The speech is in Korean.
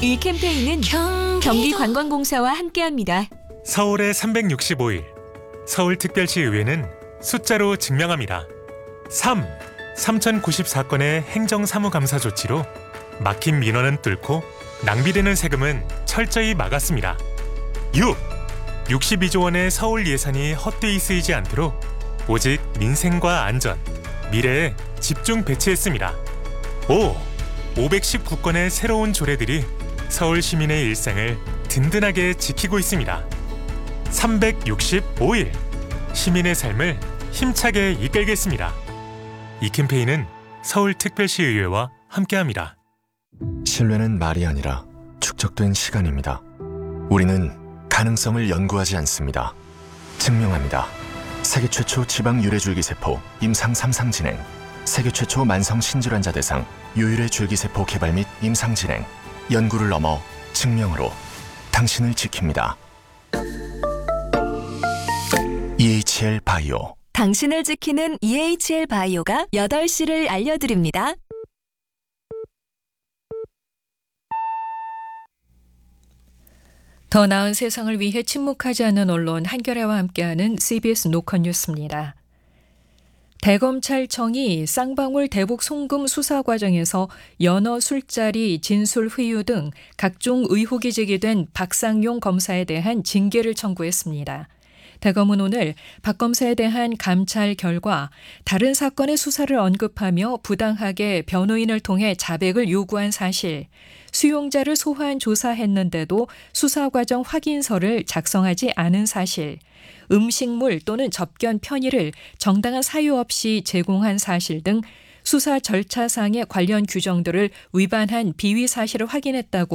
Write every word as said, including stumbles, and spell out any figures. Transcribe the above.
이 캠페인은 경기관광공사와 함께합니다. 서울의 삼백육십오 일, 서울특별시의회는 숫자로 증명합니다. 삼. 삼천구십사 건의 행정사무감사 조치로 막힌 민원은 뚫고 낭비되는 세금은 철저히 막았습니다. 육. 육십이조 원의 서울 예산이 헛되이 쓰이지 않도록 오직 민생과 안전, 미래에 집중 배치했습니다. 오. 오백십구 건의 새로운 조례들이 서울 시민의 일상을 든든하게 지키고 있습니다. 삼백육십오 일, 시민의 삶을 힘차게 이끌겠습니다. 이 캠페인은 서울특별시의회와 함께합니다. 신뢰는 말이 아니라 축적된 시간입니다. 우리는 가능성을 연구하지 않습니다. 증명합니다. 세계 최초 지방 유래줄기세포 임상 삼 상 진행, 세계 최초 만성 신질환자 대상 유일의 줄기세포 개발 및 임상 진행, 연구를 넘어 증명으로 당신을 지킵니다. 이에이치엘 바이오. 당신을 지키는 이에이치엘 바이오가 여덟 시를 알려드립니다. 더 나은 세상을 위해 침묵하지 않는 언론 한겨레와 함께하는 씨비에스 노컷 뉴스입니다. 대검찰청이 쌍방울 대북 송금 수사 과정에서 연어 술자리 진술 회유 등 각종 의혹이 제기된 박상용 검사에 대한 징계를 청구했습니다. 대검은 오늘 박 검사에 대한 감찰 결과 다른 사건의 수사를 언급하며 부당하게 변호인을 통해 자백을 요구한 사실, 수용자를 소환 조사했는데도 수사 과정 확인서를 작성하지 않은 사실, 음식물 또는 접견 편의를 정당한 사유 없이 제공한 사실 등 수사 절차상의 관련 규정들을 위반한 비위 사실을 확인했다고